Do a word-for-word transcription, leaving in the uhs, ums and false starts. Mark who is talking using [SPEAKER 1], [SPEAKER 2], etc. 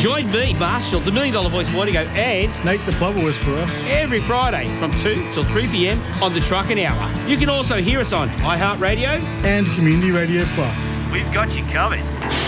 [SPEAKER 1] Join me, Marshall, the Million Dollar Voice Morning Go, and
[SPEAKER 2] Nate the Plumber Whisperer
[SPEAKER 1] every Friday from two till three p.m. on the Trucking Hour. You can also hear us on iHeartRadio
[SPEAKER 2] and Community Radio Plus.
[SPEAKER 1] We've got you covered.